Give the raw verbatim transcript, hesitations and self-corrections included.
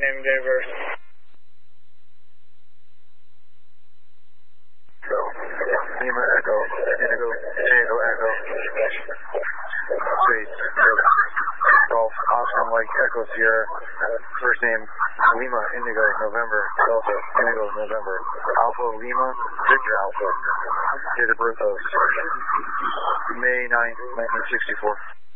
name diverse. So, Lima Echo, Indigo, Tango Echo, Space, Golf, Oscar Mike Echo Sierra, first name Lima Indigo November, Delta Indigo November, Alpha Lima Victor Alpha, date of birth of May ninth, nineteen sixty-four.